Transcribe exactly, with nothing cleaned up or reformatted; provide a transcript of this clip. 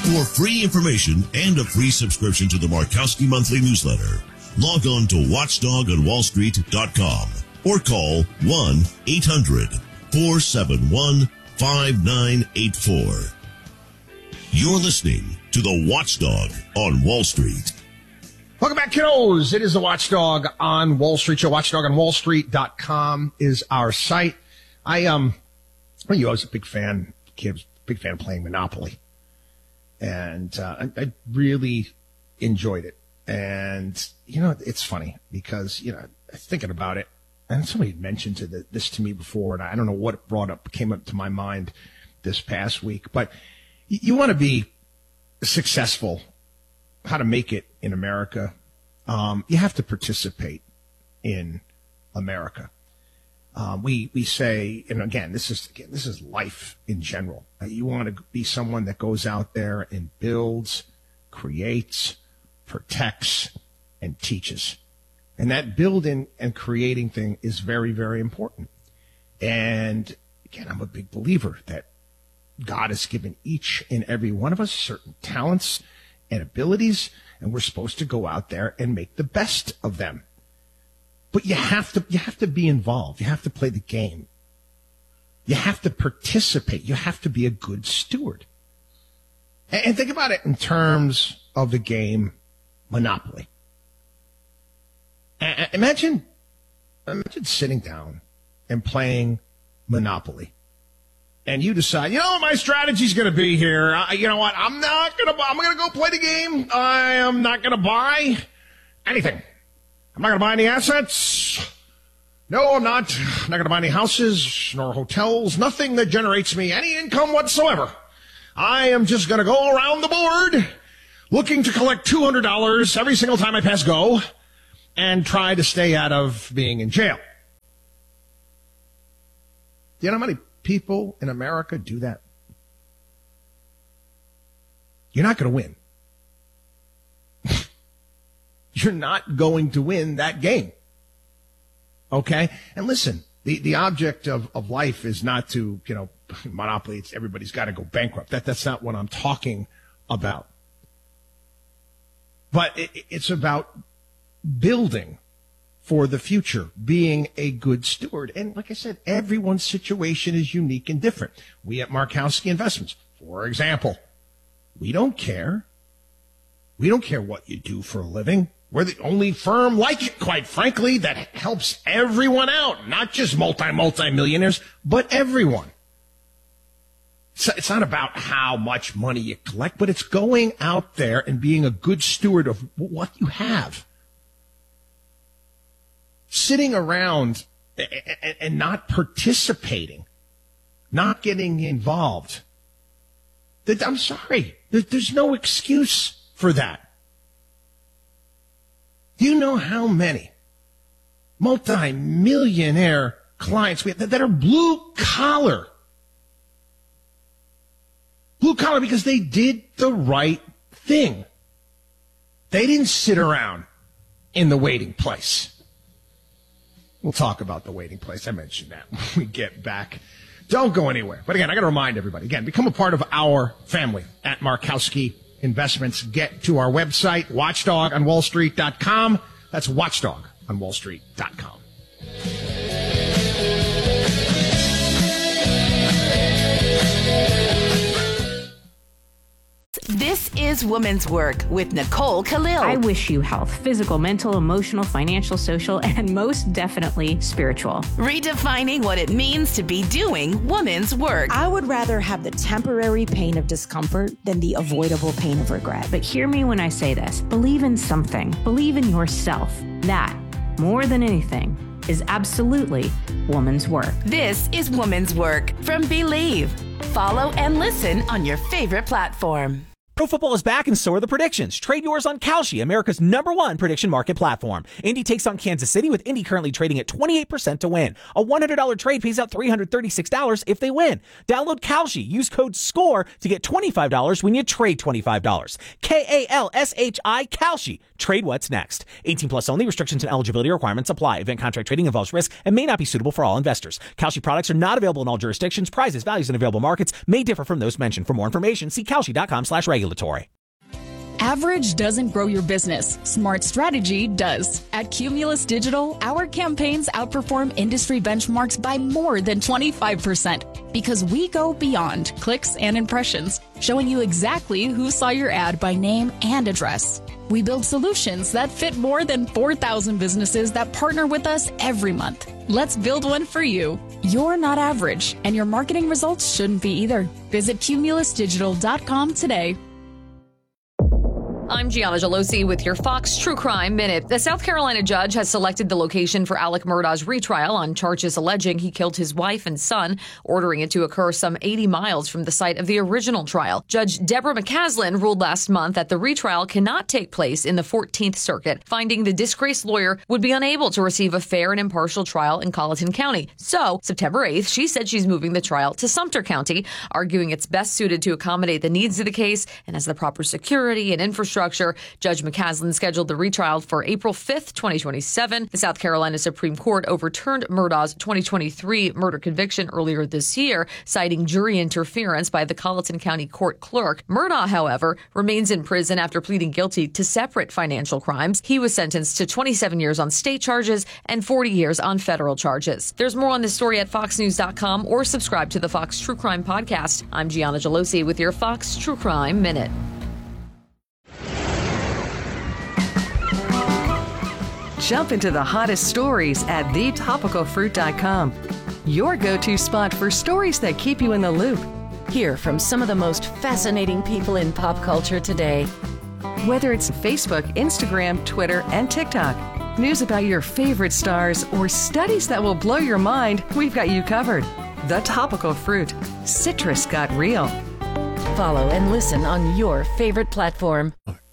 For free information and a free subscription to the Markowski Monthly Newsletter, log on to watchdog on wall street dot com or call one eight hundred four seven one five nine eight four. You're listening to the Watchdog on Wall Street. Welcome back, kiddos. It is the Watchdog on Wall Street show. watchdog on wall street dot com is our site. I, um, well, you know, I was a big fan, kids, big fan of playing Monopoly. And, uh, I, I really enjoyed it. And, you know, it's funny because, you know, thinking about it, and somebody had mentioned to the, this to me before, and I don't know what it brought up, came up to my mind this past week, but you, you want to be successful, how to make it in America. Um, you have to participate in America. Um, we, we say, and again, this is, again, this is life in general. Uh, you want to be someone that goes out there and builds, creates, protects, and teaches. And that building and creating thing is very, very important. And again, I'm a big believer that God has given each and every one of us certain talents and abilities, and we're supposed to go out there and make the best of them. But you have to, you have to be involved. You have to play the game. You have to participate. You have to be a good steward. And, and think about it in terms of the game Monopoly. A- imagine, imagine sitting down and playing Monopoly. And you decide, you know what my strategy's going to be here. I, you know what? I'm not going to, I'm going to go play the game. I am not going to buy anything. I'm not going to buy any assets. No, I'm not. I'm not going to buy any houses nor hotels. Nothing that generates me any income whatsoever. I am just going to go around the board looking to collect two hundred dollars every single time I pass go and try to stay out of being in jail. Do you know how many people in America do that? You're not going to win. You're not going to win that game. Okay? And listen, the, the object of, of life is not to, you know, Monopoly, it's everybody's got to go bankrupt. That, that's not what I'm talking about. But it, it's about building for the future, being a good steward. And like I said, everyone's situation is unique and different. We at Markowski Investments, for example, we don't care. We don't care what you do for a living. We're the only firm like it, quite frankly, that helps everyone out, not just multi, multi-millionaires, but everyone. So it's not about how much money you collect, but it's going out there and being a good steward of what you have. Sitting around and not participating, not getting involved. I'm sorry. There's no excuse for that. Do you know how many multi-millionaire clients we have that are blue collar? Blue collar because they did the right thing. They didn't sit around in the waiting place. We'll talk about the waiting place. I mentioned that when we get back. Don't go anywhere. But again, I got to remind everybody, again, become a part of our family at Markowski Investments. Get to our website, watchdog on wall street dot com. That's watchdog on wall street dot com. This is Women's Work with Nicole Khalil. I wish you health, physical, mental, emotional, financial, social, and most definitely spiritual. Redefining what it means to be doing women's work. I would rather have the temporary pain of discomfort than the avoidable pain of regret. But hear me when I say this. Believe in something. Believe in yourself. That, more than anything, is absolutely woman's work. This is Woman's Work from Believe. Follow and listen on your favorite platform. Pro football is back and so are the predictions. Trade yours on Kalshi, America's number one prediction market platform. Indy takes on Kansas City with Indy currently trading at twenty-eight percent to win. A one hundred dollars trade pays out three hundred thirty-six dollars if they win. Download Kalshi. Use code SCORE to get twenty-five dollars when you trade twenty-five dollars. K A L S H I, Kalshi. Trade what's next. eighteen plus only. Restrictions and eligibility requirements apply. Event contract trading involves risk and may not be suitable for all investors. Kalshi products are not available in all jurisdictions. Prices, values, and available markets may differ from those mentioned. For more information, see kalshi dot com slash regular. regulatory. Average doesn't grow your business. Smart strategy does. At Cumulus Digital, our campaigns outperform industry benchmarks by more than twenty-five percent because we go beyond clicks and impressions, showing you exactly who saw your ad by name and address. We build solutions that fit more than four thousand businesses that partner with us every month. Let's build one for you. You're not average, and your marketing results shouldn't be either. Visit cumulus digital dot com today. I'm Gianna Gelosi with your Fox True Crime Minute. The South Carolina judge has selected the location for Alec Murdaugh's retrial on charges alleging he killed his wife and son, ordering it to occur some eighty miles from the site of the original trial. Judge Deborah McCaslin ruled last month that the retrial cannot take place in the fourteenth Circuit, finding the disgraced lawyer would be unable to receive a fair and impartial trial in Colleton County. So, September eighth, she said she's moving the trial to Sumter County, arguing it's best suited to accommodate the needs of the case and has the proper security and infrastructure. Judge McCaslin scheduled the retrial for April fifth, twenty twenty-seven. The South Carolina Supreme Court overturned Murdaugh's twenty twenty-three murder conviction earlier this year, citing jury interference by the Colleton County court clerk. Murdaugh, however, remains in prison after pleading guilty to separate financial crimes. He was sentenced to twenty-seven years on state charges and forty years on federal charges. There's more on this story at fox news dot com or subscribe to the Fox True Crime Podcast. I'm Gianna Gelosi with your Fox True Crime Minute. Jump into the hottest stories at the topical fruit dot com. Your go-to spot for stories that keep you in the loop. Hear from some of the most fascinating people in pop culture today. Whether it's Facebook, Instagram, Twitter, and TikTok, news about your favorite stars, or studies that will blow your mind, we've got you covered. The Topical Fruit. Citrus got real. Follow and listen on your favorite platform.